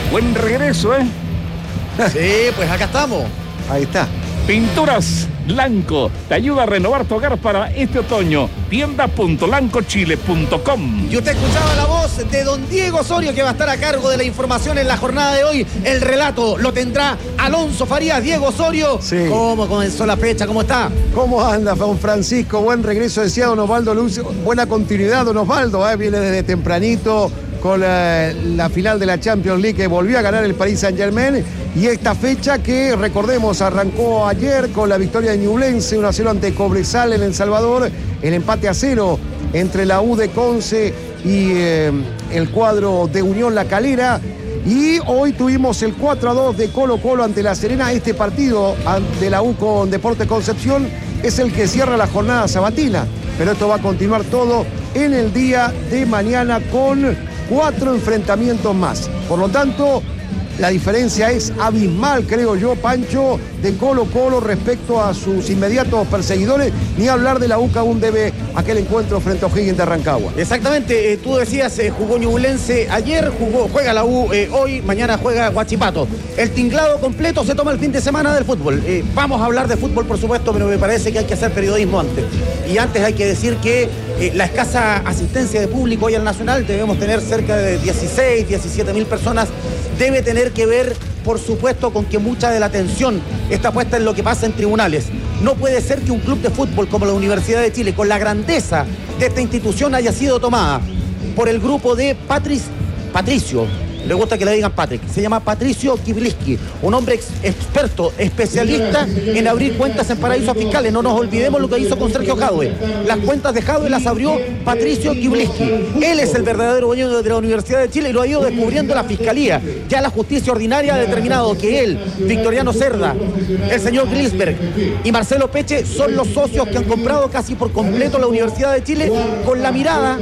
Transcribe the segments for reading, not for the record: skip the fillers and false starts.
Buen regreso, ¿eh? Sí, pues acá estamos. Ahí está. Pinturas Lanco te ayuda a renovar tu hogar para este otoño. Tienda.lancochile.com. Y usted escuchaba la voz de don Diego Osorio, que va a estar a cargo de la información en la jornada de hoy. El relato lo tendrá Alonso Farías. Diego Osorio, sí. ¿Cómo comenzó la fecha? ¿Cómo está? ¿Cómo anda, don Francisco? Buen regreso, decía don Osvaldo Luz. Buena continuidad, don Osvaldo. Viene desde tempranito con la final de la Champions League, que volvió a ganar el Paris Saint-Germain. Y esta fecha que, recordemos, arrancó ayer con la victoria de Ñublense, 1-0 ante Cobresal en El Salvador, el empate a 0 entre la U de Conce y el cuadro de Unión La Calera. Y hoy tuvimos el 4-2 de Colo-Colo ante La Serena. Este partido de la U con Deportes Concepción es el que cierra la jornada sabatina, pero esto va a continuar todo en el día de mañana con 4 enfrentamientos más. Por lo tanto, la diferencia es abismal, creo yo, Pancho, de Colo-Colo respecto a sus inmediatos perseguidores. Ni hablar de la U, que aún debe aquel encuentro frente a O'Higgins de Rancagua. Exactamente, tú decías, jugó Ñublense ayer, juega la U hoy, mañana juega Huachipato. El tinglado completo se toma el fin de semana del fútbol. Vamos a hablar de fútbol, por supuesto, pero me parece que hay que hacer periodismo antes. Y antes hay que decir que la escasa asistencia de público hoy al Nacional, debemos tener cerca de 16, 17 mil personas, debe tener que ver, por supuesto, con que mucha de la atención está puesta en lo que pasa en tribunales. No puede ser que un club de fútbol como la Universidad de Chile, con la grandeza de esta institución, haya sido tomada por el grupo de Patricio. Le gusta que le digan Patrick. Se llama Patricio Kibliski, un hombre experto, especialista en abrir cuentas en paraísos fiscales. No nos olvidemos lo que hizo con Sergio Jadwe. Las cuentas de Jadwe las abrió Patricio Kibliski. Él es el verdadero dueño de la Universidad de Chile y lo ha ido descubriendo la Fiscalía. Ya la justicia ordinaria ha determinado que él, Victoriano Cerda, el señor Glisberg y Marcelo Peche son los socios que han comprado casi por completo la Universidad de Chile con la mirada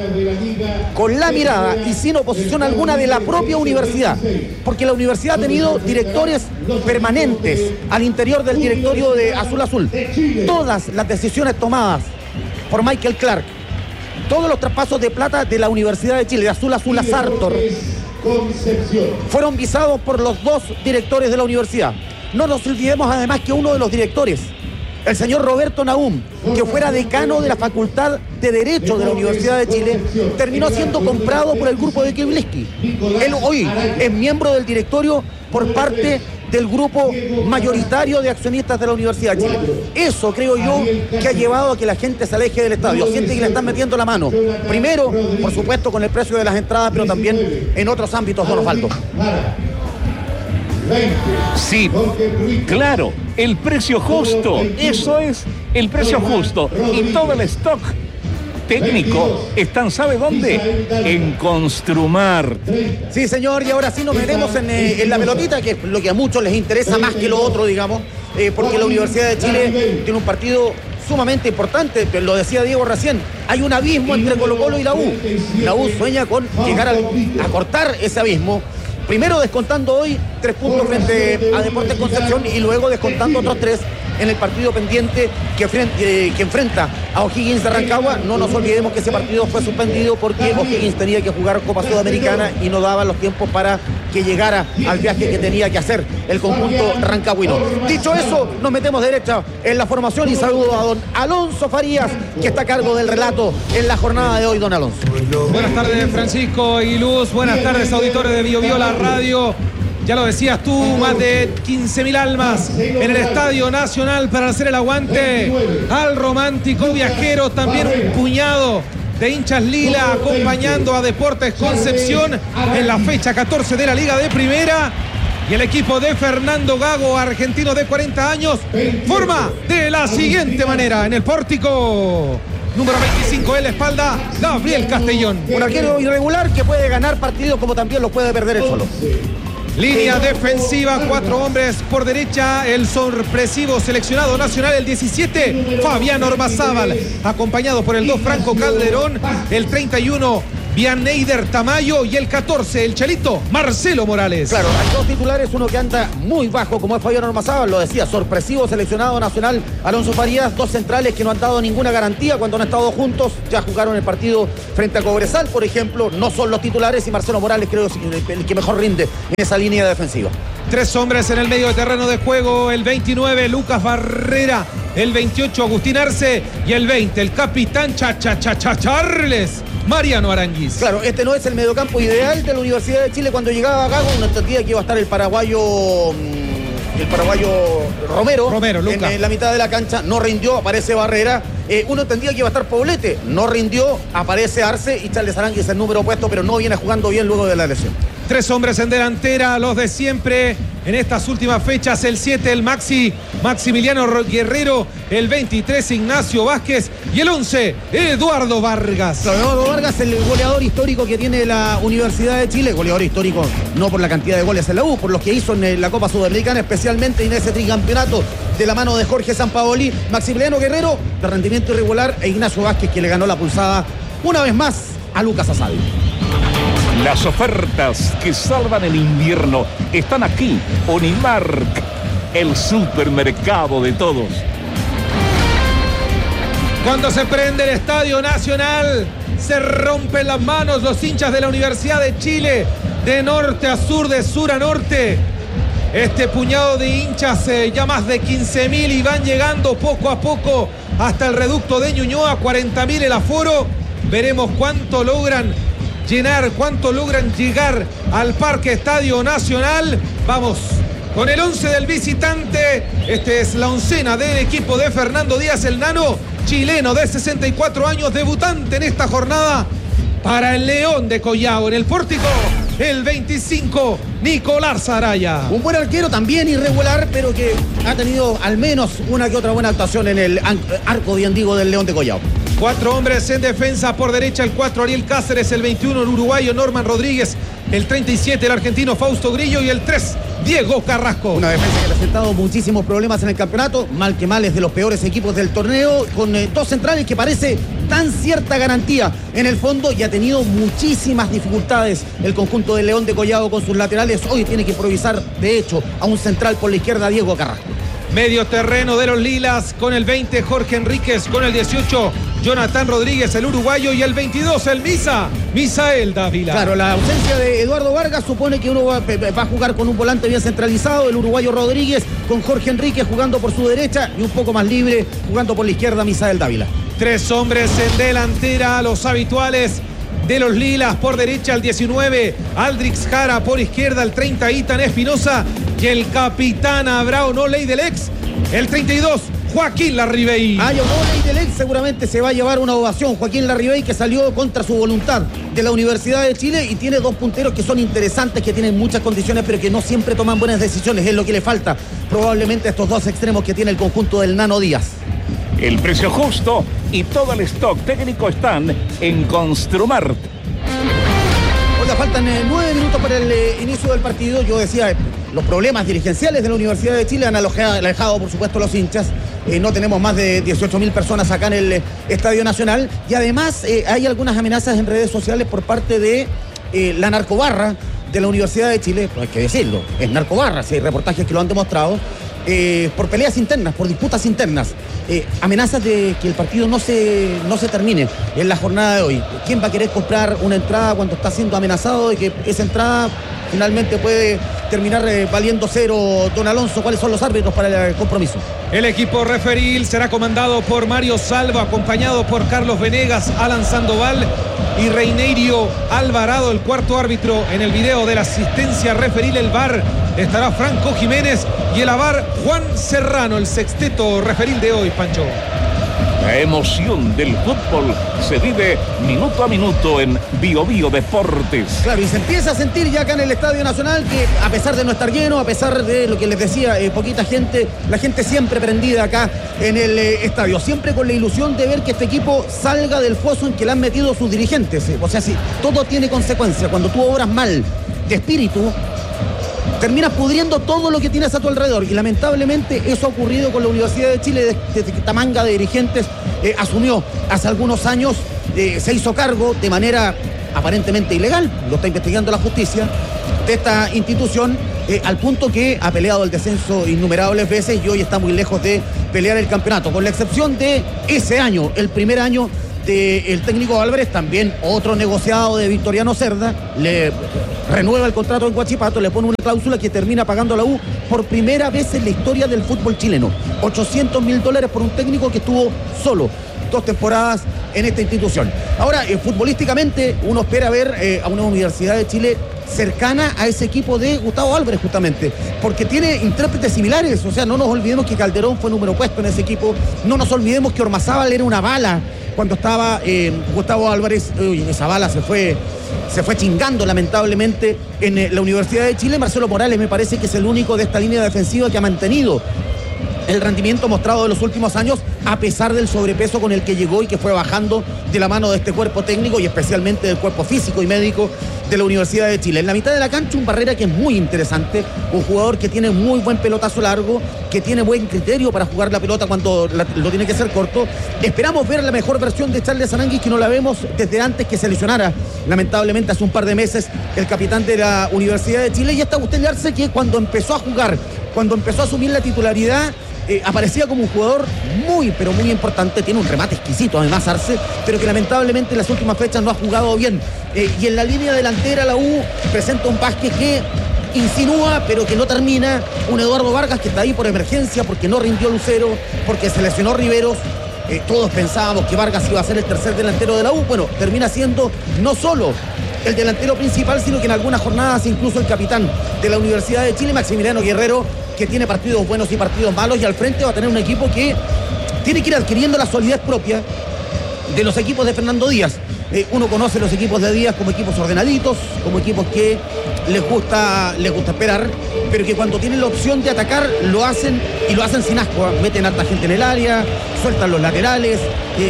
y sin oposición alguna de la propia universidad, porque la universidad ha tenido directores permanentes al interior del directorio de Azul Azul. Todas las decisiones tomadas por Michael Clark, todos los traspasos de plata de la Universidad de Chile, de Azul Azul a Sartor, fueron visados por los dos directores de la universidad. No nos olvidemos además que uno de los directores, el señor Roberto Nahum, que fuera decano de la Facultad de Derecho de la Universidad de Chile, terminó siendo comprado por el grupo de Kibliski. Él hoy es miembro del directorio por parte del grupo mayoritario de accionistas de la Universidad de Chile. Eso creo yo que ha llevado a que la gente se aleje del estadio, siente que le están metiendo la mano. Primero, por supuesto, con el precio de las entradas, pero también en otros ámbitos, don Osvaldo. Sí, claro, el precio justo, eso es el precio justo. Y todo el stock técnico están, ¿sabe dónde? En Construmar. Sí, señor, y ahora sí nos metemos en la pelotita, que es lo que a muchos les interesa más que lo otro, digamos, porque la Universidad de Chile tiene un partido sumamente importante, lo decía Diego recién, hay un abismo entre Colo-Colo y la U. La U sueña con llegar a cortar ese abismo. Primero descontando hoy 3 puntos frente a Deportes Concepción y luego descontando otros 3 en el partido pendiente que enfrenta a O'Higgins de Rancagua. No nos olvidemos que ese partido fue suspendido porque O'Higgins tenía que jugar Copa Sudamericana y no daban los tiempos para que llegara al viaje que tenía que hacer el conjunto rancagüino. Dicho eso, nos metemos derecha en la formación y saludo a don Alonso Farías, que está a cargo del relato en la jornada de hoy, don Alonso. Buenas tardes, Francisco y Luz. Buenas tardes, auditores de Bio Bio, la radio. Ya lo decías tú, más de 15.000 almas en el Estadio Nacional para hacer el aguante al romántico viajero. También un puñado de hinchas lila acompañando a Deportes Concepción en la fecha 14 de la Liga de Primera. Y el equipo de Fernando Gago, argentino de 40 años, forma de la siguiente manera. En el pórtico número 25 en la espalda, Gabriel Castellón. Un arquero irregular que puede ganar partidos como también los puede perder él solo. Línea defensiva, 4 hombres por derecha, el sorpresivo seleccionado nacional, el 17, Fabián Ormazábal, acompañado por el 2, Franco Calderón, el 31, Vianneyder Tamayo, y el 14, el Chelito, Marcelo Morales. Claro, hay dos titulares, uno que anda muy bajo, como es Fabián Ormazábal, lo decía, sorpresivo seleccionado nacional Alonso Farías, dos centrales que no han dado ninguna garantía cuando han estado juntos, ya jugaron el partido frente a Cobresal, por ejemplo, no son los titulares, y Marcelo Morales creo el que mejor rinde en esa línea defensiva. 3 hombres en el medio de terreno de juego, el 29, Lucas Barrera, el 28, Agustín Arce, y el 20, el capitán Charles Mariano Aranguiz. Claro, este no es el mediocampo ideal de la Universidad de Chile. Cuando llegaba a Gago, uno entendía que iba a estar el paraguayo Romero en la mitad de la cancha, no rindió, aparece Barrera. Uno entendía que iba a estar Poblete, no rindió, aparece Arce, y Charles Aranguiz el número opuesto, pero no viene jugando bien luego de la lesión. 3 hombres en delantera, los de siempre en estas últimas fechas, el 7, el Maximiliano Guerrero, el 23, Ignacio Vázquez, y el 11, Eduardo Vargas. Eduardo Vargas, el goleador histórico que tiene la Universidad de Chile, goleador histórico no por la cantidad de goles en la U, por los que hizo en la Copa Sudamericana, especialmente en ese tricampeonato de la mano de Jorge Sampaoli. Maximiliano Guerrero, de rendimiento irregular, e Ignacio Vázquez, que le ganó la pulsada una vez más a Lucas Asadi. Las ofertas que salvan el invierno están aquí. Unimark, el supermercado de todos. Cuando se prende el Estadio Nacional, se rompen las manos los hinchas de la Universidad de Chile, de norte a sur, de sur a norte. Este puñado de hinchas, ya más de 15.000, y van llegando poco a poco hasta el reducto de Ñuñoa, 40.000 el aforo. Veremos cuánto logran llenar, cuánto logran llegar al Parque Estadio Nacional. Vamos con el 11 del visitante. Este es la oncena del equipo de Fernando Díaz, el nano chileno de 64 años, debutante en esta jornada para el León de Collao. En el pórtico, el 25, Nicolás Araya. Un buen arquero, también irregular, pero que ha tenido al menos una que otra buena actuación en el arco, bien digo, del León de Collao. 4 hombres en defensa, por derecha el 4, Ariel Cáceres, el 21, el uruguayo Norman Rodríguez, el 37, el argentino Fausto Grillo, y el 3, Diego Carrasco. Una defensa que ha presentado muchísimos problemas en el campeonato, mal que mal es de los peores equipos del torneo, con dos centrales que parece tan cierta garantía en el fondo, y ha tenido muchísimas dificultades el conjunto del León de Collao con sus laterales. Hoy tiene que improvisar, de hecho, a un central por la izquierda, Diego Carrasco. Medio terreno de los lilas, con el 20, Jorge Enríquez, con el 18, Jonathan Rodríguez, el uruguayo, y el 22, el Misael Dávila. Claro, la ausencia de Eduardo Vargas supone que uno va a jugar con un volante bien centralizado, el uruguayo Rodríguez, con Jorge Enríquez jugando por su derecha, y un poco más libre jugando por la izquierda, Misael Dávila. 3 hombres en delantera, los habituales de los lilas. Por derecha el 19, Aldrix Jara, por izquierda el 30, Itan Espinosa, y el capitán Abrao no ley del ex, el 32, Joaquín Larribey. Hay no ley del ex, seguramente se va a llevar una ovación Joaquín Larribey, que salió contra su voluntad de la Universidad de Chile, y tiene dos punteros que son interesantes, que tienen muchas condiciones, pero que no siempre toman buenas decisiones. Es lo que le falta probablemente a estos dos extremos que tiene el conjunto del Nano Díaz. El precio justo y todo el stock técnico están en Construmart. Oiga, faltan 9 minutos para el inicio del partido. Yo decía, los problemas dirigenciales de la Universidad de Chile han alejado, por supuesto, a los hinchas. No tenemos más de 18.000 personas acá en el Estadio Nacional. Y además hay algunas amenazas en redes sociales por parte de la narcobarra de la Universidad de Chile. Pues hay que decirlo, es narcobarra, si hay reportajes que lo han demostrado. Por peleas internas, por disputas internas, amenazas de que el partido no se termine en la jornada de hoy. ¿Quién va a querer comprar una entrada cuando está siendo amenazado de que esa entrada finalmente puede terminar valiendo cero? Don Alonso, ¿cuáles son los árbitros para el compromiso? El equipo referil será comandado por Mario Salva, acompañado por Carlos Venegas, Alan Sandoval y Reinerio Alvarado, el cuarto árbitro. En el video de la asistencia referil, el VAR, estará Franco Jiménez, y el AVAR Juan Serrano, el sexteto referil de hoy, Pancho. La emoción del fútbol se vive minuto a minuto en Bio Bio Deportes. Claro, y se empieza a sentir ya acá en el Estadio Nacional que, a pesar de no estar lleno, a pesar de lo que les decía, poquita gente, la gente siempre prendida acá en el estadio, siempre con la ilusión de ver que este equipo salga del foso en que le han metido sus dirigentes. O sea, si todo tiene consecuencia, cuando tú obras mal de espíritu, terminas pudriendo todo lo que tienes a tu alrededor, y lamentablemente eso ha ocurrido con la Universidad de Chile desde que esta manga de dirigentes asumió hace algunos años, se hizo cargo de manera aparentemente ilegal, lo está investigando la justicia de esta institución, al punto que ha peleado el descenso innumerables veces y hoy está muy lejos de pelear el campeonato, con la excepción de ese año, el primer año del técnico Álvarez. También otro negociado de Victoriano Cerda le renueva el contrato en Huachipato, le pone una cláusula que termina pagando a la U por primera vez en la historia del fútbol chileno, $800.000 por un técnico que estuvo solo 2 temporadas en esta institución. Ahora, futbolísticamente, uno espera ver a una Universidad de Chile cercana a ese equipo de Gustavo Álvarez, justamente, porque tiene intérpretes similares. O sea, no nos olvidemos que Calderón fue número puesto en ese equipo, no nos olvidemos que Ormazábal era una bala cuando estaba Gustavo Álvarez. Esa bala se fue chingando lamentablemente en la Universidad de Chile. Marcelo Morales me parece que es el único de esta línea defensiva que ha mantenido el rendimiento mostrado de los últimos años, a pesar del sobrepeso con el que llegó y que fue bajando de la mano de este cuerpo técnico y especialmente del cuerpo físico y médico de la Universidad de Chile. En la mitad de la cancha, un Barrera que es muy interesante, un jugador que tiene muy buen pelotazo largo, que tiene buen criterio para jugar la pelota cuando lo tiene que hacer corto. Esperamos ver la mejor versión de Charles Aranguis, que no la vemos desde antes que se lesionara, lamentablemente hace un par de meses, el capitán de la Universidad de Chile. Y está Agustín Arce, que cuando empezó a jugar, cuando empezó a asumir la titularidad, aparecía como un jugador muy, pero muy importante. Tiene un remate exquisito, además, Arce, pero que lamentablemente en las últimas fechas no ha jugado bien. Y en la línea delantera, la U presenta un Vázquez que insinúa, pero que no termina. Un Eduardo Vargas que está ahí por emergencia, porque no rindió Lucero, porque se lesionó Riveros. Todos pensábamos que Vargas iba a ser el tercer delantero de la U. Bueno, termina siendo no solo el delantero principal, sino que en algunas jornadas incluso el capitán de la Universidad de Chile, Maximiliano Guerrero, que tiene partidos buenos y partidos malos, y al frente va a tener un equipo que tiene que ir adquiriendo la solidez propia de los equipos de Fernando Díaz. Uno conoce los equipos de Díaz como equipos ordenaditos, como equipos que les gusta esperar, pero que cuando tienen la opción de atacar lo hacen, y lo hacen sin asco. Meten harta gente en el área, sueltan los laterales.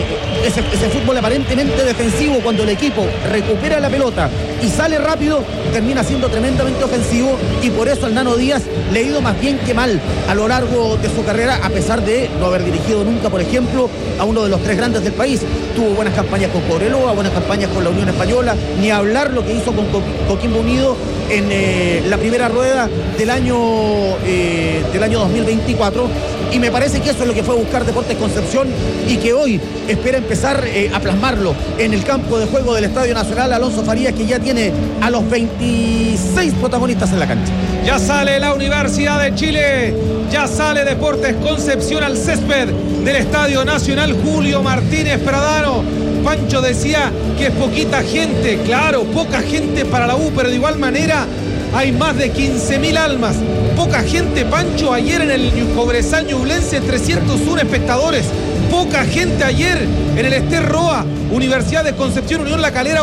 Ese fútbol aparentemente defensivo, cuando el equipo recupera la pelota y sale rápido, termina siendo tremendamente ofensivo, y por eso al Nano Díaz le ha ido más bien que mal a lo largo de su carrera, a pesar de no haber dirigido nunca, por ejemplo, a uno de los 3 grandes del país. Tuvo buenas campañas con Cobreloa, buenas campañas con la Unión Española, ni hablar lo que hizo con Coquimbo Unido en la primera rueda del año 2024, y me parece que eso es lo que fue a buscar Deportes Concepción, y que hoy espera empezar a plasmarlo en el campo de juego del Estadio Nacional. Alonso Farías, que ya tiene a los 26 protagonistas en la cancha. Ya sale la Universidad de Chile, ya sale Deportes Concepción al césped del Estadio Nacional Julio Martínez Pradano. Pancho decía que es poquita gente, claro, poca gente para la U, pero de igual manera hay más de 15.000 almas. Poca gente, Pancho, ayer en el Cobresal Ñublense, 301 espectadores. Poca gente ayer en el Ester Roa, Universidad de Concepción, Unión La Calera,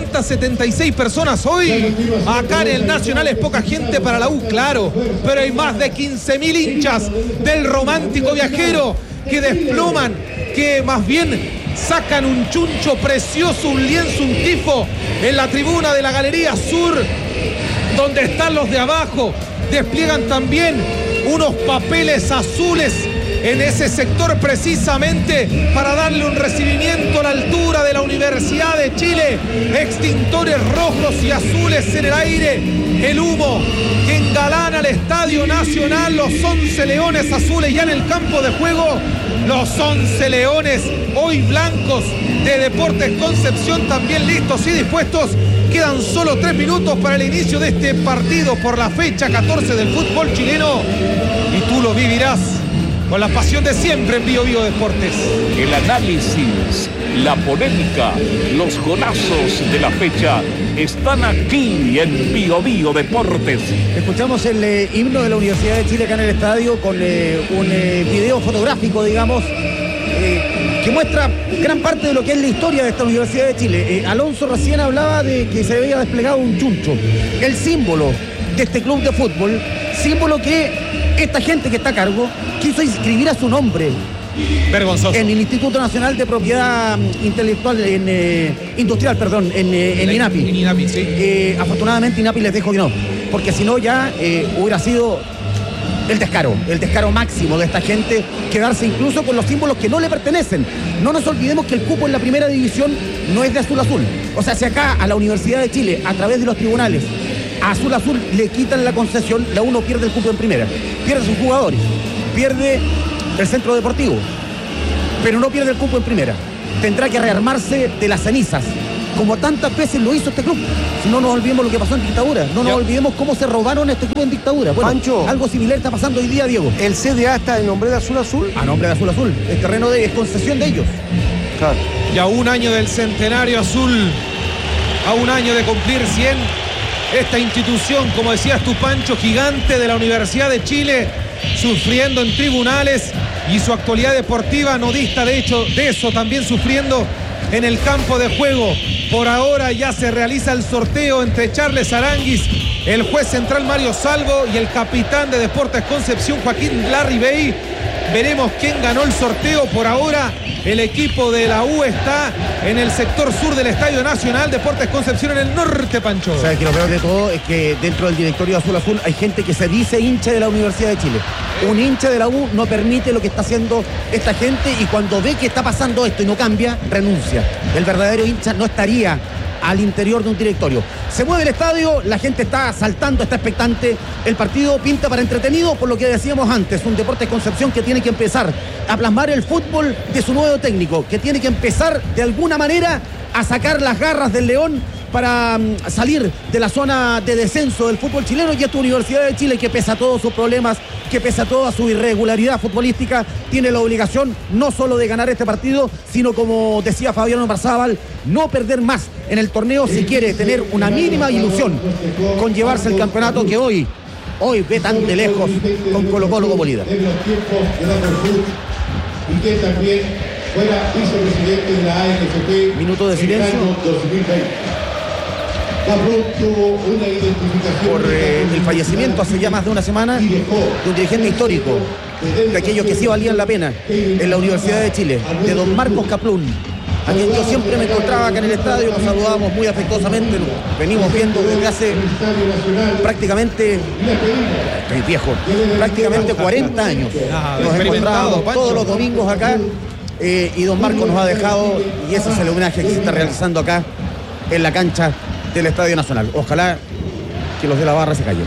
876 personas. Hoy, acá en el Nacional, es poca gente para la U, claro, pero hay más de 15.000 hinchas del Romántico Viajero que desploman, que más bien sacan un chuncho precioso, un lienzo, un tifo en la tribuna de la Galería Sur, donde están los de abajo. Despliegan también unos papeles azules en ese sector, precisamente para darle un recibimiento a la altura de la Universidad de Chile. Extintores rojos y azules en el aire, el humo que engalana el Estadio Nacional. Los 11 leones azules ya en el campo de juego, los 11 leones hoy blancos de Deportes Concepción también listos y dispuestos. Quedan solo 3 minutos para el inicio de este partido por la fecha 14 del fútbol chileno, y tú lo vivirás con la pasión de siempre en Bio Bio Deportes. El análisis, la polémica, los golazos de la fecha están aquí en Bio Bio Deportes. Escuchamos el himno de la Universidad de Chile acá en el estadio, con un video fotográfico, digamos, que muestra gran parte de lo que es la historia de esta Universidad de Chile. Alonso recién hablaba de que se había desplegado un chuncho, el símbolo de este club de fútbol, símbolo que esta gente que está a cargo quiso inscribir a su nombre. Vergonzoso. En el Instituto Nacional de Propiedad Intelectual, Industrial, perdón, en INAPI. En INAPI, sí. Afortunadamente INAPI les dijo que no, porque si no ya hubiera sido el descaro máximo de esta gente, quedarse incluso con los símbolos que no le pertenecen. No nos olvidemos que el cupo en la primera división no es de Azul Azul. O sea, si acá a la Universidad de Chile, a través de los tribunales, a Azul Azul le quitan la concesión, la U no pierde el cupo en primera, pierde sus jugadores, pierde el centro deportivo, pero no pierde el cupo en primera. Tendrá que rearmarse de las cenizas, como tantas veces lo hizo este club. Si no nos olvidemos lo que pasó en dictadura, no nos olvidemos cómo se robaron este club en dictadura. Bueno, Pancho, algo similar está pasando hoy día, Diego. ¿El CDA está en nombre de Azul Azul? A nombre de Azul Azul, el terreno es concesión de ellos. Claro. Y a un año del centenario azul, a un año de cumplir 100, esta institución, como decías tú, Pancho, gigante de la Universidad de Chile, sufriendo en tribunales, y su actualidad deportiva no dista de hecho de eso, también sufriendo en el campo de juego. Por ahora ya se realiza el sorteo entre Charles Aranguis, el juez central Mario Salvo y el capitán de Deportes Concepción Joaquín Larribey. Veremos quién ganó el sorteo. Por ahora el equipo de la U está en el sector sur del Estadio Nacional, Deportes Concepción en el norte, Pancho. O sea, que lo peor de todo es que dentro del directorio de Azul Azul hay gente que se dice hincha de la Universidad de Chile. Un hincha de la U no permite lo que está haciendo esta gente, y cuando ve que está pasando esto y no cambia, renuncia. El verdadero hincha no estaría al interior de un directorio. Se mueve el estadio, la gente está saltando, está expectante. El partido pinta para entretenido, por lo que decíamos antes, un Deportes Concepción que tiene que empezar a plasmar el fútbol de su nuevo técnico, que tiene que empezar de alguna manera a sacar las garras del león para salir de la zona de descenso del fútbol chileno. Y esta Universidad de Chile, que pese a todos sus problemas, que pese a toda su irregularidad futbolística, tiene la obligación no solo de ganar este partido, sino, como decía Fabián Ormazábal, no perder más en el torneo si quiere tener una mínima ilusión con llevarse el campeonato que hoy ve tan de lejos con Colo-Colo como líder. Y que también fuera vicepresidente de la ANFP. Minuto de silencio. Cabrón tuvo una identificación por el fallecimiento hace ya más de una semana de un dirigente histórico, de aquellos que sí valían la pena en la Universidad de Chile, de don Marcos Kaplún, a quien yo siempre me encontraba acá en el estadio. Nos saludábamos muy afectuosamente, nos venimos viendo desde hace prácticamente, estoy viejo, prácticamente 40 años. Nos encontrábamos todos los domingos acá, y don Marcos nos ha dejado, y ese es el homenaje que se está realizando acá en la cancha del Estadio Nacional. Ojalá que los de la barra se callen.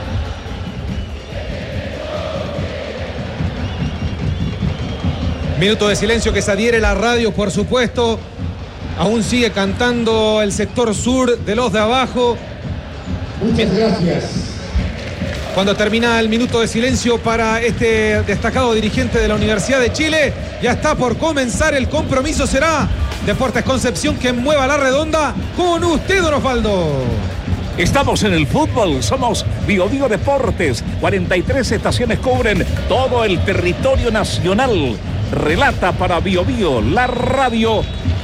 Minuto de silencio que se adhiere la radio, por supuesto. Aún sigue cantando el sector sur de los de abajo. Muchas gracias. Cuando termina el minuto de silencio para este destacado dirigente de la Universidad de Chile, ya está por comenzar el compromiso. Será Deportes Concepción quien mueva la redonda. Con usted, don Osvaldo. Estamos en el fútbol, somos Bio Bio Deportes. 43 estaciones cubren todo el territorio nacional. Relata para Bio Bio, la radio,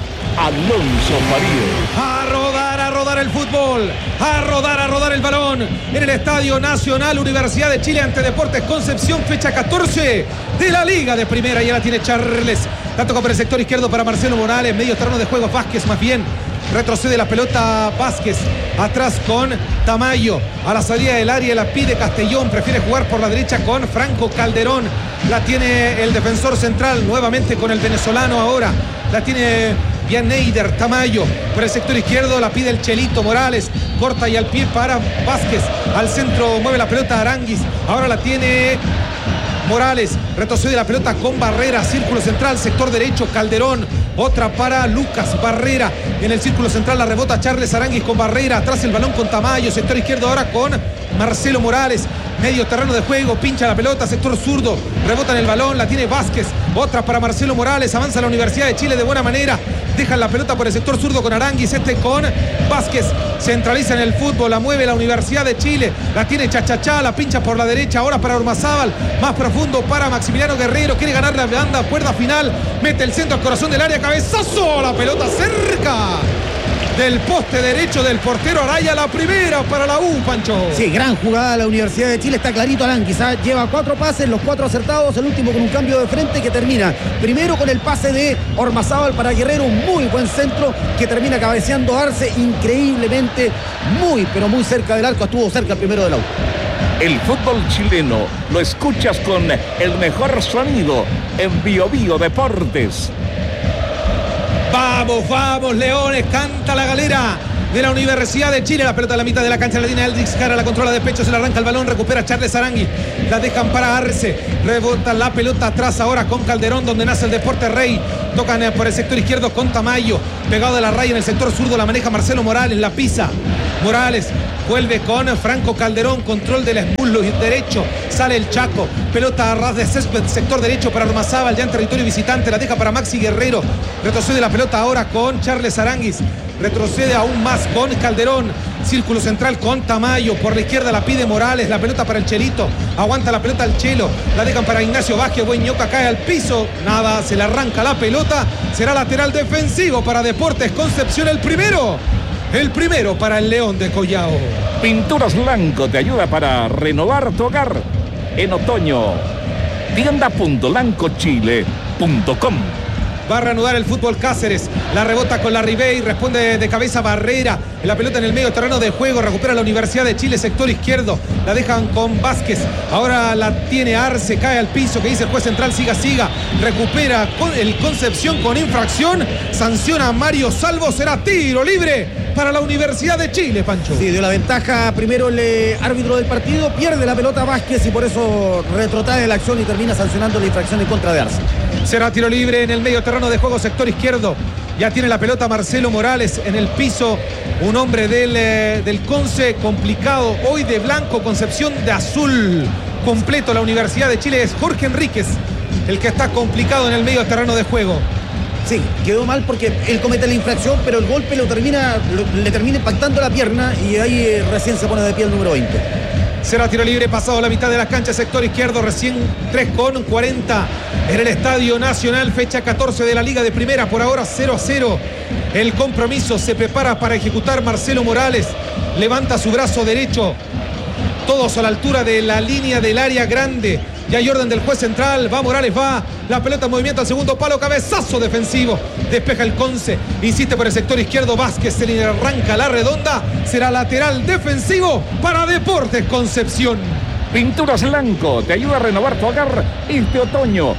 Alonso Farías. A rodar el fútbol, a rodar el balón en el Estadio Nacional, Universidad de Chile ante Deportes Concepción, fecha 14 de la Liga de Primera. Ya la tiene Charles, la toca por el sector izquierdo para Marcelo Morales, medio terreno de juego Vázquez, más bien retrocede la pelota Vázquez, atrás con Tamayo, a la salida del área la pide Castellón, prefiere jugar por la derecha con Franco Calderón, la tiene el defensor central, nuevamente con el venezolano ahora, la tiene Bianeider, Tamayo, por el sector izquierdo la pide el Chelito Morales, corta y al pie para Vázquez, al centro mueve la pelota Aranguis, ahora la tiene Morales, retrocede la pelota con Barrera, círculo central, sector derecho, Calderón, otra para Lucas Barrera, en el círculo central la rebota Charles Aranguis con Barrera, atrás el balón con Tamayo, sector izquierdo ahora con Marcelo Morales, medio terreno de juego, pincha la pelota, sector zurdo, rebota en el balón, la tiene Vázquez, otra para Marcelo Morales, avanza la Universidad de Chile de buena manera, dejan la pelota por el sector zurdo con Aranguis, con Vázquez, centraliza en el fútbol, la mueve la Universidad de Chile, la tiene Chachachá, la pincha por la derecha, ahora para Ormazábal, más profundo para Maximiliano Guerrero, quiere ganar la banda, cuerda final, mete el centro al corazón del área, cabezazo, la pelota cerca del poste derecho del portero Araya, la primera para la U, Pancho. Sí, gran jugada de la Universidad de Chile, está clarito Aranguis, lleva 4 pases, los 4 acertados, el último con un cambio de frente que termina primero con el pase de Ormazábal para Guerrero, un muy buen centro que termina cabeceando Arce increíblemente, muy pero muy cerca del arco, estuvo cerca el primero de la U. El fútbol chileno lo escuchas con el mejor sonido en Bio Bio Deportes. Vamos, vamos, Leones, canta la galera de la Universidad de Chile. La pelota a la mitad de la cancha, la línea Eldrix Jara, la controla de pecho, se le arranca el balón, recupera Charles Arangui, la dejan para Arce, rebota la pelota atrás ahora con Calderón, donde nace el Deporte Rey. Tocan por el sector izquierdo con Tamayo, pegado de la raya en el sector zurdo, la maneja Marcelo Morales, la pisa Morales, vuelve con Franco Calderón, control del muslo derecho, sale el Chaco, pelota a ras de césped, sector derecho para Ormazábal, ya en territorio visitante, la deja para Maxi Guerrero, retrocede la pelota ahora con Charles Aranguis, retrocede aún más con Calderón, círculo central con Tamayo, por la izquierda la pide Morales, la pelota para el Chelito, aguanta la pelota el Chelo, la dejan para Ignacio Vázquez, buen ñoca, cae al piso, nada, se le arranca la pelota, será lateral defensivo para Deportes Concepción, el primero para el León de Collao. Pinturas Blanco te ayuda para renovar tu hogar en otoño. Tienda.lancochile.com. Va a reanudar el fútbol Cáceres, la rebota con la Ribey, responde de cabeza Barrera, la pelota en el medio terreno de juego, recupera la Universidad de Chile, sector izquierdo, la dejan con Vázquez, ahora la tiene Arce, cae al piso, que dice el juez central, siga, recupera el Concepción con infracción, sanciona a Mario Salvo, será tiro libre para la Universidad de Chile, Pancho. Sí, dio la ventaja primero el árbitro del partido, pierde la pelota Vázquez y por eso retrotrae la acción y termina sancionando la infracción en contra de Arce. Será tiro libre en el medio terreno de juego, sector izquierdo. Ya tiene la pelota Marcelo Morales en el piso. Un hombre del Conce complicado. Hoy de blanco, Concepción de azul. Completo la Universidad de Chile. Es Jorge Enríquez el que está complicado en el medio terreno de juego. Sí, quedó mal porque él comete la infracción, pero el golpe le termina impactando la pierna y ahí recién se pone de pie el número 20. Será tiro libre pasado la mitad de la cancha, sector izquierdo, recién 3:40 en el Estadio Nacional, fecha 14 de la Liga de Primera, por ahora 0-0. El compromiso se prepara para ejecutar Marcelo Morales, levanta su brazo derecho, todos a la altura de la línea del área grande. Ya hay orden del juez central, va Morales, va, la pelota en movimiento al segundo palo, cabezazo defensivo, despeja el Conce, insiste por el sector izquierdo Vázquez, se le arranca la redonda, será lateral defensivo para Deportes Concepción. Pinturas Blanco te ayuda a renovar tu hogar este otoño.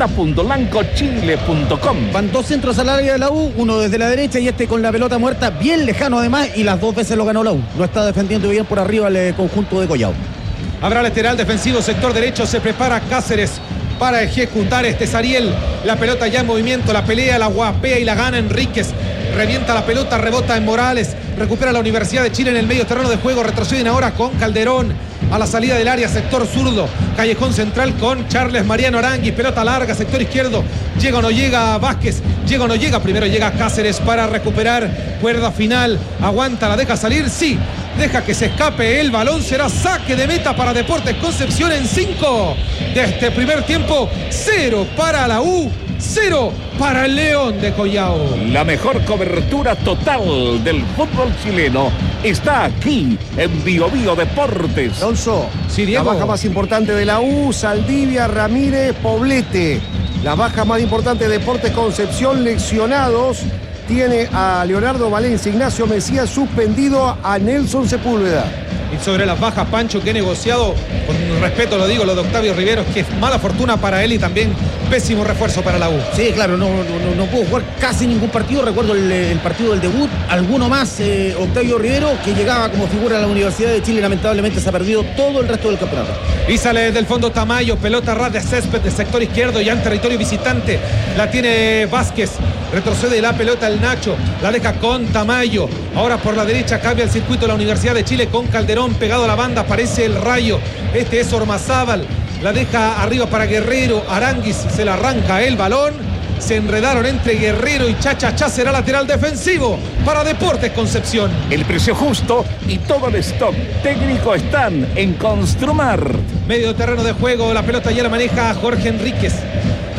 Tienda.lancochile.com. Van dos centros al área de la U, uno desde la derecha y este con la pelota muerta, bien lejano además, y las dos veces lo ganó la U. Lo está defendiendo bien por arriba el conjunto de Collao. Habrá lateral defensivo, sector derecho, se prepara Cáceres para ejecutar Sariel. La pelota ya en movimiento, la pelea, la guapea y la gana Enríquez. Revienta la pelota, rebota en Morales, recupera la Universidad de Chile en el medio terreno de juego, retroceden ahora con Calderón. A la salida del área, sector zurdo, callejón central con Charles Mariano Aranguis, pelota larga, sector izquierdo, llega o no llega Vázquez, llega o no llega, primero llega Cáceres para recuperar, cuerda final, aguanta, la deja salir, sí, deja que se escape el balón, será saque de meta para Deportes Concepción en 5 de este primer tiempo, 0 para la U, 0 para el León de Collao. La mejor cobertura total del fútbol chileno está aquí en Bio Bio Deportes. Alonso, sí, Diego. La baja más importante de la U, Saldivia, Ramírez, Poblete. La baja más importante de Deportes Concepción, lesionados. Tiene a Leonardo Valencia, Ignacio Mesías suspendido, a Nelson Sepúlveda. Y sobre las bajas, Pancho, que he negociado, con respeto lo digo, lo de Octavio Riveros, que es mala fortuna para él y también pésimo refuerzo para la U. Sí, claro, no pudo jugar casi ningún partido. Recuerdo el partido del debut, alguno más, Octavio Rivero, que llegaba como figura a la Universidad de Chile, lamentablemente se ha perdido todo el resto del campeonato. Y sale desde el fondo Tamayo, pelota ras de césped de sector izquierdo, ya en territorio visitante, la tiene Vázquez, retrocede la pelota el Nacho, la deja con Tamayo, ahora por la derecha cambia el circuito de la Universidad de Chile con Calderón, pegado a la banda, aparece el Rayo, este es Ormazábal, la deja arriba para Guerrero, Aranguis se la arranca el balón, se enredaron entre Guerrero y Chachachá, será lateral defensivo para Deportes Concepción. El precio justo y todo el stock técnico están en Construmart. Medio terreno de juego, la pelota ya la maneja Jorge Enríquez.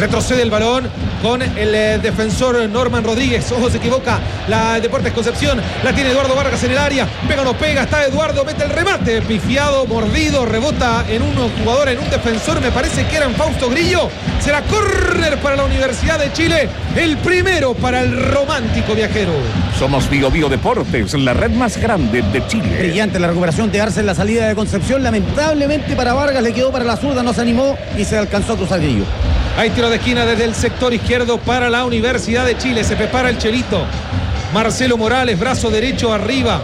Retrocede el balón con el defensor Norman Rodríguez. Ojo, se equivoca la Deportes Concepción. La tiene Eduardo Vargas en el área. Pega o no pega. Está Eduardo. Mete el remate. Pifiado, mordido. Rebota en un jugador, en un defensor. Me parece que era en Fausto Grillo. Será córner para la Universidad de Chile. El primero para el romántico viajero. Somos Bio Bio Deportes, la red más grande de Chile. Brillante la recuperación de Arce en la salida de Concepción. Lamentablemente para Vargas le quedó para la zurda. No se animó y se alcanzó a cruzar Grillo. Hay tiro de esquina desde el sector izquierdo para la Universidad de Chile. Se prepara el Chelito. Marcelo Morales, brazo derecho arriba.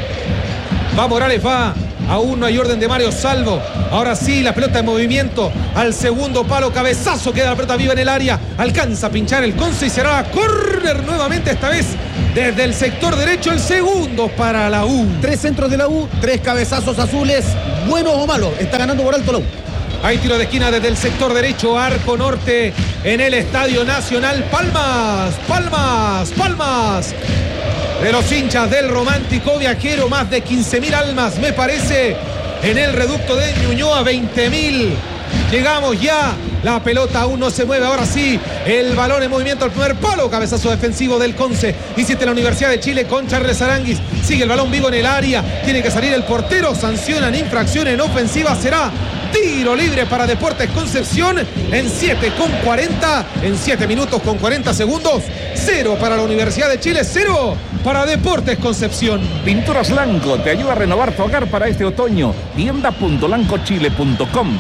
Va Morales, va. Aún no hay orden de Mario Salvo. Ahora sí, la pelota en movimiento. Al segundo palo, cabezazo. Queda la pelota viva en el área. Alcanza a pinchar el Conce y será córner nuevamente, esta vez desde el sector derecho. El segundo para la U. 3 centros de la U, 3 cabezazos azules. ¿Buenos o malos? Está ganando por alto la U. Hay tiro de esquina desde el sector derecho, arco norte en el Estadio Nacional. Palmas, palmas, palmas de los hinchas del romántico viajero. Más de 15.000 almas, me parece, en el reducto de Ñuñoa. 20.000. Llegamos ya. La pelota aún no se mueve. Ahora sí, el balón en movimiento al primer palo. Cabezazo defensivo del Conce. Hiciste la Universidad de Chile con Charles Aranguis. Sigue el balón vivo en el área. Tiene que salir el portero. Sancionan infracción en ofensiva. Será tiro libre para Deportes Concepción en 7:40. En 7 minutos con 40 segundos. 0 para la Universidad de Chile. 0 para Deportes Concepción. Pinturas Lanco te ayuda a renovar tu hogar para este otoño. Tienda.lancochile.com.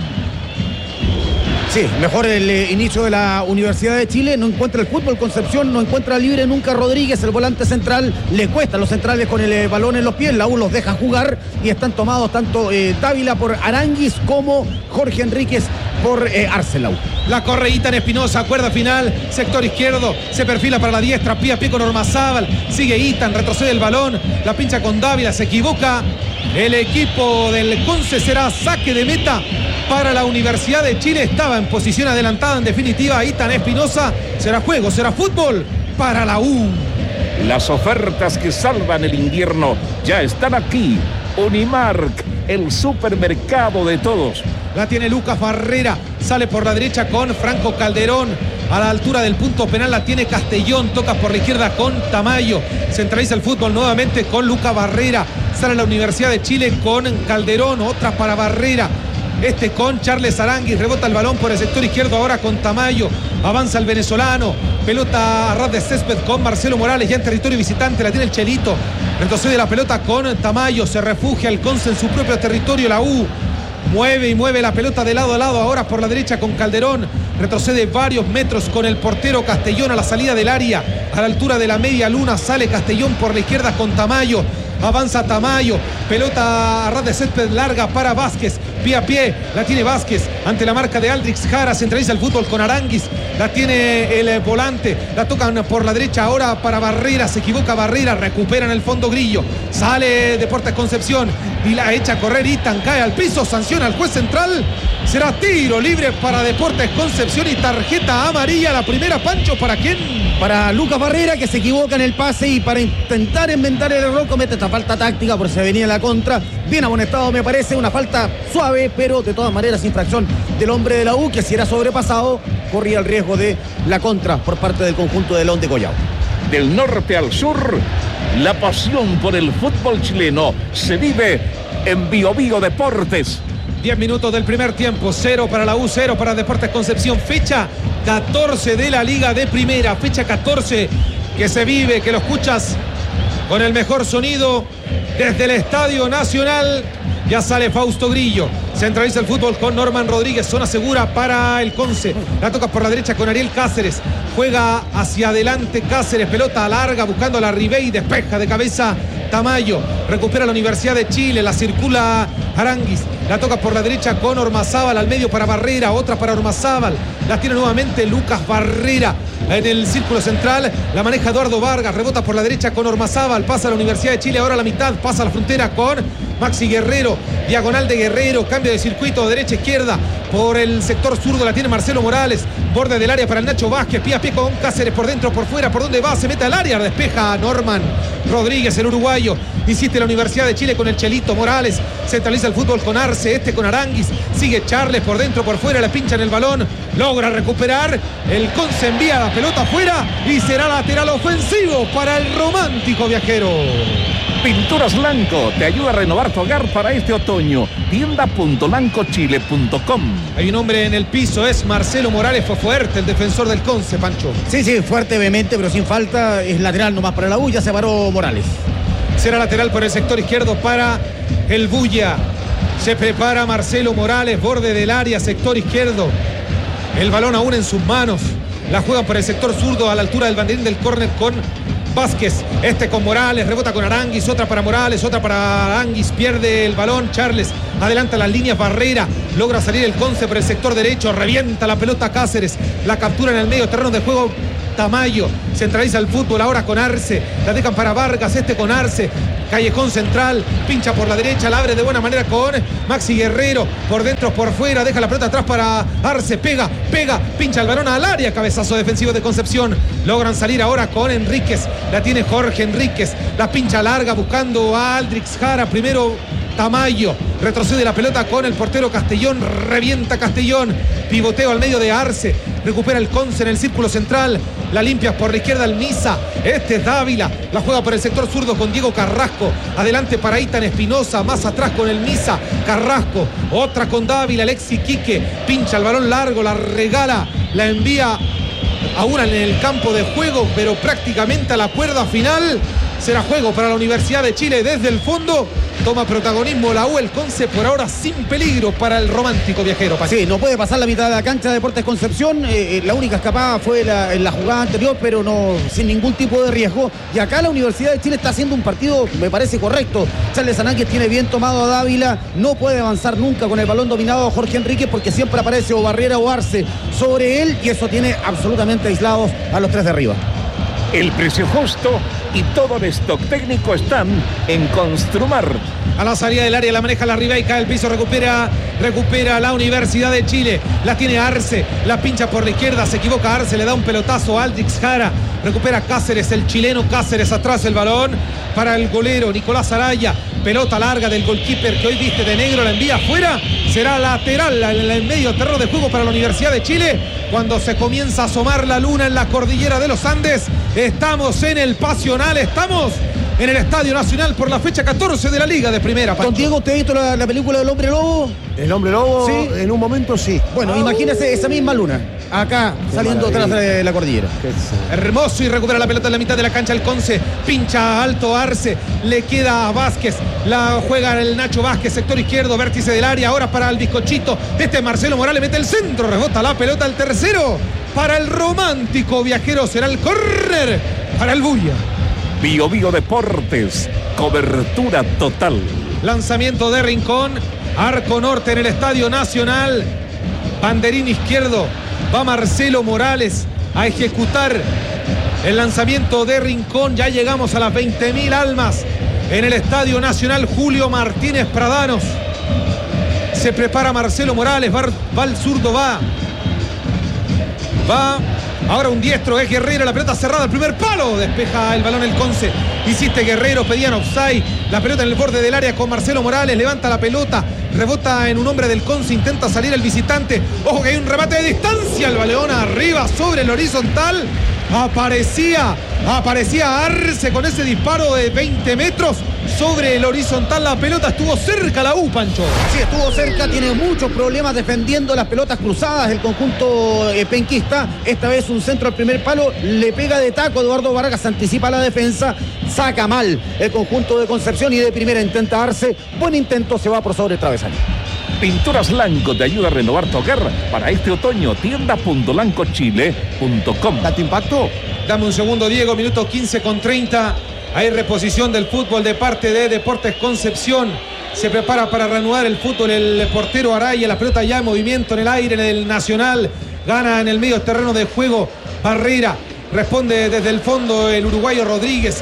Sí, mejor el inicio de la Universidad de Chile. No encuentra el fútbol Concepción, no encuentra libre nunca Rodríguez, el volante central. Le cuesta a los centrales con el balón en los pies. La U los deja jugar y están tomados tanto Dávila por Aranguis como Jorge Enríquez por Arcelau. La correíta en Espinosa, cuerda final, sector izquierdo, se perfila para la diestra, pie a pie con Ormazábal, sigue Itan, retrocede el balón, la pincha con Dávila, se equivoca. El equipo del Conce, será saque de meta para la Universidad de Chile. Estaba en posición adelantada, en definitiva, Itan Espinosa. Será juego, será fútbol para la U. Las ofertas que salvan el invierno ya están aquí. Unimark, el supermercado de todos. La tiene Lucas Barrera, sale por la derecha con Franco Calderón. A la altura del punto penal la tiene Castellón, toca por la izquierda con Tamayo. Centraliza el fútbol nuevamente con Lucas Barrera. Sale la Universidad de Chile con Calderón, otra para Barrera. Este con Charles Aranguis, rebota el balón por el sector izquierdo ahora con Tamayo. Avanza el venezolano, pelota a ras de césped con Marcelo Morales, ya en territorio visitante, la tiene el Chelito. Retrocede la pelota con Tamayo, se refugia el Conce en su propio territorio, la U. Mueve y mueve la pelota de lado a lado ahora por la derecha con Calderón. Retrocede varios metros con el portero Castellón a la salida del área. A la altura de la media luna sale Castellón por la izquierda con Tamayo. Avanza Tamayo, pelota a ras de césped larga para Vázquez, pie a pie, la tiene Vázquez ante la marca de Aldrix Jara, centraliza el fútbol con Aranguis, la tiene el volante, la tocan por la derecha ahora para Barrera, se equivoca Barrera, recupera en el fondo Grillo, sale Deportes Concepción y la echa a correr, Itan cae al piso, sanciona al juez central, será tiro libre para Deportes Concepción y tarjeta amarilla, la primera, Pancho, ¿para quién? Para Lucas Barrera, que se equivoca en el pase y para intentar inventar el error comete esta falta táctica por si venía la contra. Bien amonestado, me parece, una falta suave, pero de todas maneras infracción del hombre de la U, que si era sobrepasado corría el riesgo de la contra por parte del conjunto de León de Collao. Del norte al sur, la pasión por el fútbol chileno se vive en Bio Bio Deportes. 10 minutos del primer tiempo, 0 para la U, 0 para Deportes Concepción. Fecha 14 de la Liga de Primera, fecha 14 que se vive, que lo escuchas con el mejor sonido desde el Estadio Nacional. Ya sale Fausto Grillo, centraliza el fútbol con Norman Rodríguez, zona segura para el Conce, la toca por la derecha con Ariel Cáceres, juega hacia adelante Cáceres, pelota larga buscando a la Ribey, despeja de cabeza Tamayo, recupera la Universidad de Chile, la circula Aranguis, la toca por la derecha con Ormazábal, al medio para Barrera, otra para Ormazábal, la tiene nuevamente Lucas Barrera en el círculo central, la maneja Eduardo Vargas, rebota por la derecha con Ormazábal, pasa a la Universidad de Chile, ahora a la mitad, pasa a la frontera con Maxi Guerrero, diagonal de Guerrero, cambio de circuito, derecha-izquierda, por el sector zurdo la tiene Marcelo Morales, borde del área para el Nacho Vázquez, pie a pie con Cáceres, por dentro, por fuera, por donde va, se mete al área, despeja Norman Rodríguez, el uruguayo. Insiste la Universidad de Chile con el Chelito Morales, centraliza el fútbol con Arce, con Aranguis, sigue Charles por dentro, por fuera, la pincha en el balón, logra recuperar, el Conce envía la pelota afuera y será lateral ofensivo para el romántico viajero. Pinturas Lanco te ayuda a renovar tu hogar para este otoño. Tienda.lancochile.com. Hay un hombre en el piso, es Marcelo Morales, fue fuerte el defensor del Conce, Pancho. Sí, fuerte, vehemente, pero sin falta. Es lateral nomás para la U, ya se paró Morales. Será lateral por el sector izquierdo para el Bulla. Se prepara Marcelo Morales, borde del área, sector izquierdo. El balón aún en sus manos. La juega por el sector zurdo a la altura del banderín del córner con Vázquez, con Morales, rebota con Aranguis, otra para Morales, otra para Aranguis, pierde el balón, Charles, adelanta las líneas, Barrera, logra salir el Conce por el sector derecho, revienta la pelota Cáceres, la captura en el medio terreno de juego Tamayo, centraliza el fútbol ahora con Arce, la dejan para Vargas, con Arce, callejón central, pincha por la derecha, la abre de buena manera con Maxi Guerrero, por dentro, por fuera, deja la pelota atrás para Arce, pega, pincha el balón al área, cabezazo defensivo de Concepción, logran salir ahora con Enríquez, la tiene Jorge Enríquez, la pincha larga buscando a Aldrix Jara, primero Tamayo, retrocede la pelota con el portero Castellón, revienta Castellón, pivoteo al medio de Arce, recupera el Conce en el círculo central, la limpia por la izquierda el Misa, es Dávila, la juega por el sector zurdo con Diego Carrasco, adelante para Itan Espinosa, más atrás con el Misa, Carrasco, otra con Dávila, Alexis Quique, pincha el balón largo, la regala, la envía a una en el campo de juego, pero prácticamente a la cuerda final. Será juego para la Universidad de Chile desde el fondo. Toma protagonismo la U, el Conce por ahora sin peligro para el romántico viajero. Sí, no puede pasar la mitad de la cancha de Deportes Concepción. La única escapada fue en la jugada anterior, pero no sin ningún tipo de riesgo. Y acá la Universidad de Chile está haciendo un partido, me parece correcto. Charles Anáquez tiene bien tomado a Dávila. No puede avanzar nunca con el balón dominado Jorge Enríquez porque siempre aparece o Barrera o Arce sobre él. Y eso tiene absolutamente aislados a los tres de arriba. El precio justo y todo el stock técnico están en Construmar. A la salida del área la maneja la Ribey, cae el piso, recupera la Universidad de Chile, la tiene Arce, la pincha por la izquierda, se equivoca Arce, le da un pelotazo a Aldrix Jara, recupera Cáceres, el chileno Cáceres, atrás el balón para el golero Nicolás Araya, pelota larga del goalkeeper que hoy viste de negro, la envía afuera, será lateral en el medio terreno de juego para la Universidad de Chile, cuando se comienza a asomar la luna en la cordillera de los Andes. Estamos en el Pasional, estamos en el Estadio Nacional por la fecha 14 de la Liga de Primera. Don Diego, ¿usted ha visto la película del Hombre Lobo? El Hombre Lobo, ¿sí? En un momento sí. Bueno, imagínese esa misma luna, acá, saliendo atrás de la cordillera. Hermoso, y recupera la pelota en la mitad de la cancha el Conce, pincha alto Arce, le queda a Vázquez, la juega el Nacho Vázquez, sector izquierdo, vértice del área, ahora para el bizcochito, Marcelo Morales mete el centro, rebota la pelota al tercero, para el romántico viajero será el córner, para el Bulla. Bio Deportes, cobertura total. Lanzamiento de Rincón, arco norte en el Estadio Nacional, banderín izquierdo, va Marcelo Morales a ejecutar el lanzamiento de Rincón. Ya llegamos a las 20.000 almas en el Estadio Nacional Julio Martínez Pradanos. Se prepara Marcelo Morales, va al zurdo, va ahora un diestro, es Guerrero, la pelota cerrada, el primer palo, despeja el balón el Conce, insiste Guerrero, pedían offside, la pelota en el borde del área con Marcelo Morales, levanta la pelota, rebota en un hombre del Conce, intenta salir el visitante, ojo que hay un remate de distancia, el balón arriba sobre el horizontal, aparecía Arce con ese disparo de 20 metros sobre el horizontal, la pelota estuvo cerca la U, Pancho. Sí, estuvo cerca, tiene muchos problemas defendiendo las pelotas cruzadas el conjunto penquista, esta vez un centro al primer palo, le pega de taco Eduardo Vargas, anticipa la defensa, saca mal el conjunto de Concepción y de primera intenta Arce, buen intento, se va por sobre el travesaño. Pinturas Lanco te ayuda a renovar tu hogar para este otoño. Tienda.lancochile.com. ¿Date impacto? Dame un segundo, Diego, minuto 15:30. Hay reposición del fútbol de parte de Deportes Concepción. Se prepara para reanudar el fútbol el portero Araya. La pelota ya en movimiento en el aire en el Nacional. Gana en el medio terreno de juego Barrera. Responde desde el fondo el uruguayo Rodríguez.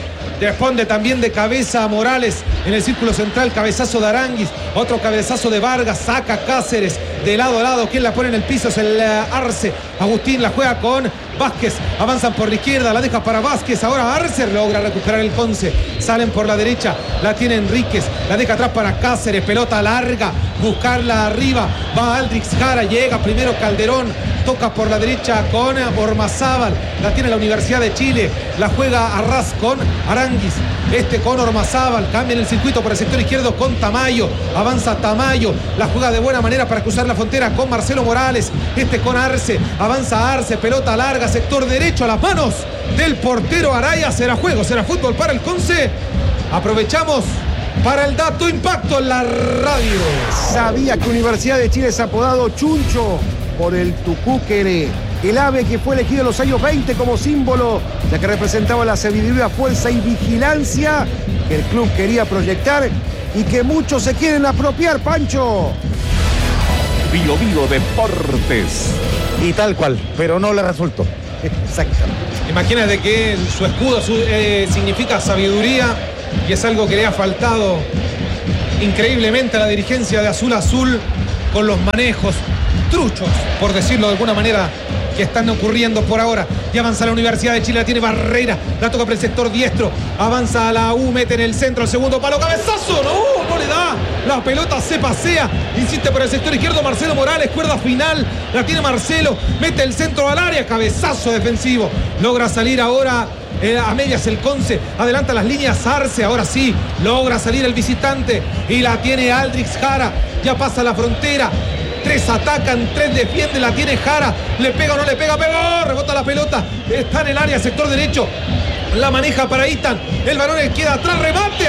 Responde también de cabeza a Morales en el círculo central, cabezazo de Aránguiz, otro cabezazo de Vargas, saca Cáceres de lado a lado. ¿Quién la pone en el piso? Es el Arce. Agustín la juega con Vázquez, avanzan por la izquierda, la deja para Vázquez, ahora Arce logra recuperar el Conce, salen por la derecha, la tiene Enríquez, la deja atrás para Cáceres, pelota larga, buscarla arriba, va Aldrich Jara, llega primero Calderón, toca por la derecha con Ormazábal, la tiene la Universidad de Chile, la juega Arras con Aránguiz, con Ormazábal, cambia en el circuito por el sector izquierdo con Tamayo, avanza Tamayo, la juega de buena manera para cruzar la frontera con Marcelo Morales, con Arce, avanza Arce, pelota larga, sector derecho a las manos del portero Araya. Será juego, será fútbol para el Conce. Aprovechamos para el dato impacto en la radio. Sabía que Universidad de Chile es apodado Chuncho por el tucúquere, el ave que fue elegido en los años 20 como símbolo, ya que representaba la sabiduría, fuerza y vigilancia que el club quería proyectar y que muchos se quieren apropiar, Pancho. Bio Bio Deportes. Y tal cual, pero no le resultó. Exactamente. Imagínate que su escudo significa sabiduría y es algo que le ha faltado increíblemente a la dirigencia de Azul Azul con los manejos truchos, por decirlo de alguna manera, que están ocurriendo por ahora. Y avanza la Universidad de Chile, la tiene Barrera, la toca por el sector diestro, avanza a la U, mete en el centro, el segundo palo, cabezazo, no le da, la pelota se pasea, insiste por el sector izquierdo Marcelo Morales, cuerda final, la tiene Marcelo, mete el centro al área, cabezazo defensivo, logra salir ahora a medias el Conce, adelanta las líneas Arce, ahora sí, logra salir el visitante y la tiene Aldrich Jara, ya pasa la frontera. 3 atacan, 3 defienden, la tiene Jara, le pega o no le pega, pegó, rebota la pelota, está en el área, sector derecho, la maneja para Itan, el balón queda atrás, remate,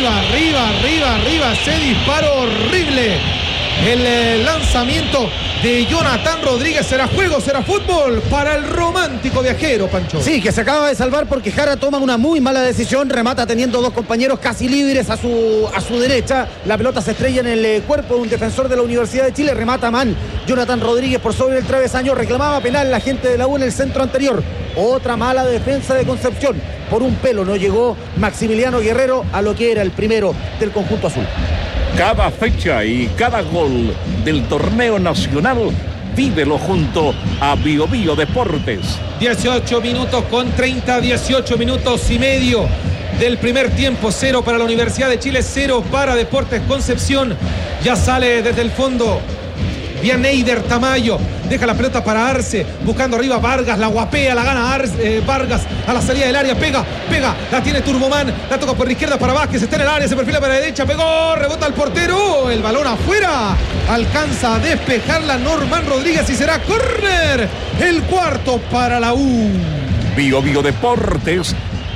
arriba, ese disparo horrible, el lanzamiento de Jonathan Rodríguez. Será juego, será fútbol para el romántico viajero, Pancho. Sí, que se acaba de salvar porque Jara toma una muy mala decisión, remata teniendo 2 compañeros casi libres a su derecha, la pelota se estrella en el cuerpo de un defensor de la Universidad de Chile, remata man Jonathan Rodríguez por sobre el travesaño, reclamaba penal la gente de la U en el centro anterior. Otra mala defensa de Concepción, por un pelo no llegó Maximiliano Guerrero a lo que era el primero del conjunto azul. Cada fecha y cada gol del torneo nacional, vívelo junto a Bio Bio Deportes. 18 minutos con 30, 18 minutos y medio del primer tiempo. 0 para la Universidad de Chile, 0 para Deportes Concepción. Ya sale desde el fondo Vianeider Tamayo, deja la pelota para Arce, buscando arriba Vargas, la guapea, la gana Vargas a la salida del área, pega, la tiene Turboman, la toca por la izquierda para Vázquez, está en el área, se perfila para la derecha, pegó, rebota al portero, el balón afuera, alcanza a despejarla Norman Rodríguez y será córner, el cuarto para la U. Bio Bio Deportes.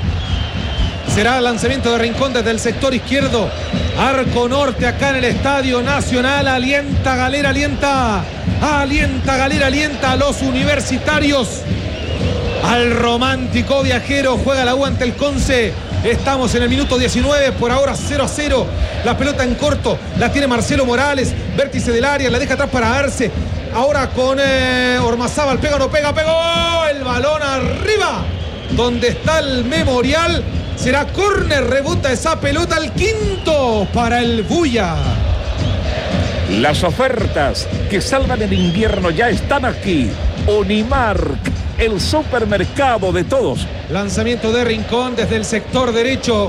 Será lanzamiento de Rincón desde el sector izquierdo. Arco norte acá en el Estadio Nacional. Alienta Galera, alienta Galera, alienta a los universitarios. Al romántico viajero. Juega la U ante el Conce. Estamos en el minuto 19, por ahora 0-0. La pelota en corto, la tiene Marcelo Morales. Vértice del área, la deja atrás para Arce. Ahora con Ormazábal, pega o no pega, pegó. El balón arriba, donde está el Memorial. Será córner, rebota esa pelota al quinto para el Bulla. Las ofertas que salvan el invierno ya están aquí. Unimark, el supermercado de todos. Lanzamiento de Rincón desde el sector derecho.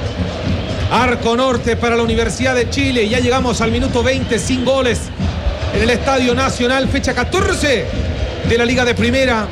Arco norte para la Universidad de Chile. Ya llegamos al minuto 20 sin goles en el Estadio Nacional, fecha 14 de la Liga de Primera.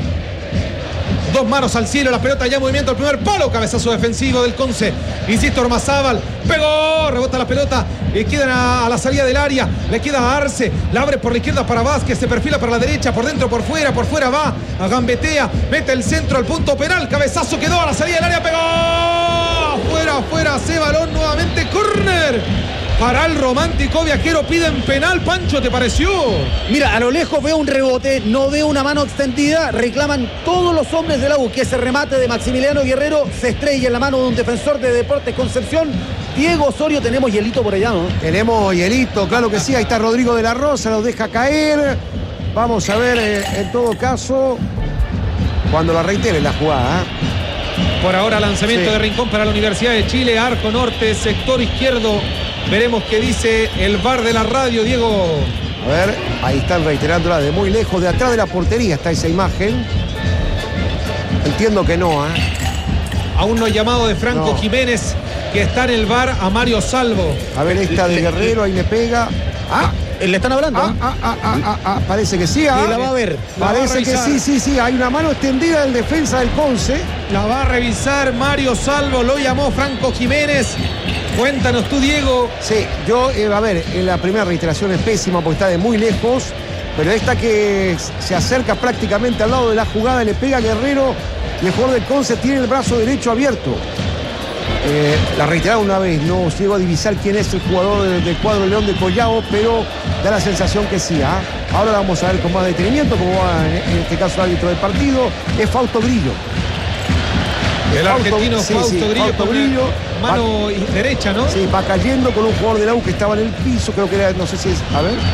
2 manos al cielo, la pelota ya en movimiento al primer palo, cabezazo defensivo del Conce. Insisto, Ormazábal, pegó, rebota la pelota, quedan a la salida del área, le queda a Arce, la abre por la izquierda para Vázquez, se perfila para la derecha, por dentro, por fuera va, a gambetea, mete el centro al punto penal, cabezazo quedó a la salida del área, pegó, afuera, ese balón nuevamente, córner. Para el romántico viajero piden penal, Pancho, ¿te pareció? Mira, a lo lejos veo un rebote, no veo una mano extendida, reclaman todos los hombres de la U que ese remate de Maximiliano Guerrero se estrella en la mano de un defensor de Deportes Concepción. Diego Osorio, tenemos hielito por allá, ¿no? Tenemos hielito, claro que sí, ahí está Rodrigo de la Rosa, lo deja caer. Vamos a ver, en todo caso, cuando la reitere la jugada, Por ahora lanzamiento Sí. de Rincón para la Universidad de Chile, arco norte, sector izquierdo. Veremos qué dice el VAR de la radio, Diego. A ver, ahí están reiterándola de muy lejos, de atrás de la portería está esa imagen. Entiendo que no, ¿eh? Aún no llamado de Franco No. Jiménez, que está en el VAR a Mario Salvo. A ver, esta de Guerrero, ahí le pega. ¿Le están hablando? Parece que sí. Y la va a ver. La va a Parece que revisar. sí. Hay una mano extendida del defensa del Conce. La va a revisar Mario Salvo, lo llamó Franco Jiménez. Cuéntanos tú, Diego. Sí, yo, a ver, la primera reiteración es pésima porque está de muy lejos, pero esta que se acerca prácticamente al lado de la jugada, le pega a Guerrero y el jugador del Conce tiene el brazo derecho abierto. La reiteraron una vez, no llego a divisar quién es el jugador del cuadro León de Collao, pero da la sensación que sí. Ahora vamos a ver con más detenimiento, como va en este caso el árbitro del partido, es Fausto Grillo. El argentino Fausto Grillo Fausto con Grillo. mano derecha, ¿no? Sí, va cayendo con un jugador de la U que estaba en el piso, creo que era, no sé si es, a ver.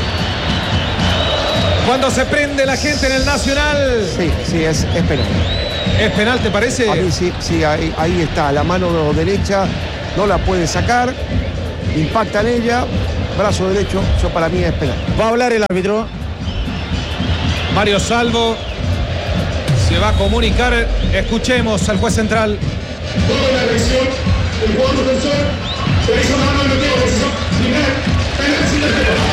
Cuando se prende la gente en el Nacional. Sí, es penal. ¿Es penal, te parece? A mí sí, ahí está, la mano derecha, no la puede sacar, impacta en ella, brazo derecho, eso para mí es penal. Va a hablar el árbitro. Mario Salvo se va a comunicar. Escuchemos al juez central. Luego de la revisión, el jugador defensor se le hizo mano y no tiene decisión. Penal sin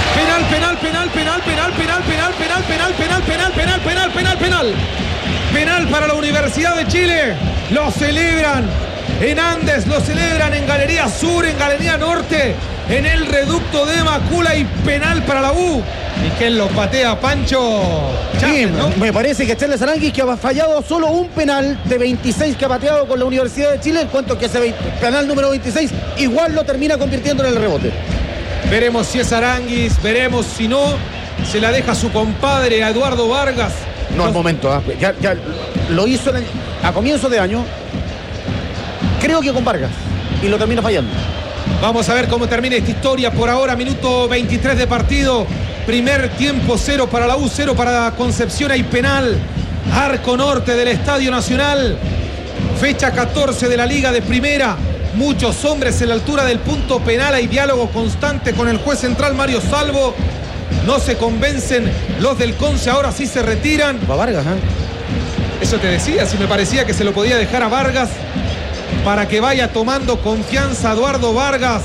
Penal para la Universidad de Chile. Lo celebran en Andes, lo celebran en Galería Sur, en Galería Norte, en el reducto de Macula, y penal para la U. ¿Y quién lo patea? Pancho Chávez, ¿no? Me parece que Charles Aranguis, que ha fallado solo un penal de 26 que ha pateado con la Universidad de Chile, en cuanto que ese penal número 26 igual lo termina convirtiendo en el rebote. Veremos si es Aranguis, veremos si no, se la deja su compadre a Eduardo Vargas. No, al momento, ya lo hizo a comienzo de año, creo que con Vargas, y lo termina fallando. Vamos a ver cómo termina esta historia. Por ahora, minuto 23 de partido. Primer tiempo, 0 para la U, 0 para Concepción. Hay penal. Arco norte del Estadio Nacional. Fecha 14 de la Liga de Primera. Muchos hombres en la altura del punto penal. Hay diálogo constante con el juez central Mario Salvo. No se convencen los del Conce. Ahora sí se retiran. Va Vargas, Eso te decía, si me parecía que se lo podía dejar a Vargas para que vaya tomando confianza Eduardo Vargas.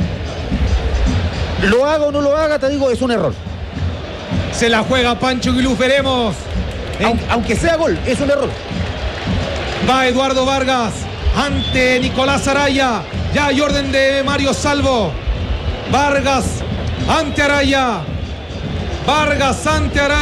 Lo haga o no lo haga, te digo, es un error. Se la juega Pancho Aguiluz, veremos. Aunque sea gol, es un error. Va Eduardo Vargas ante Nicolás Araya. Ya hay orden de Mario Salvo. Vargas ante Araya. Vargas ante Araya.